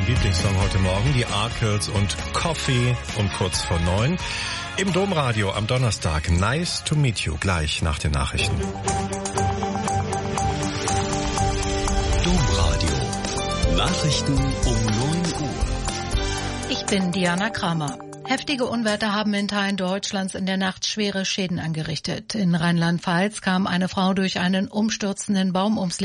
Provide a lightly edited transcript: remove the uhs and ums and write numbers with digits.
mein Lieblingssong heute Morgen, die Arkels und Coffee um kurz vor 9. Im Domradio am Donnerstag. Nice to meet you. Gleich nach den Nachrichten. Domradio. Nachrichten um 9 Uhr. Ich bin Diana Kramer. Heftige Unwetter haben in Teilen Deutschlands in der Nacht schwere Schäden angerichtet. In Rheinland-Pfalz kam eine Frau durch einen umstürzenden Baum ums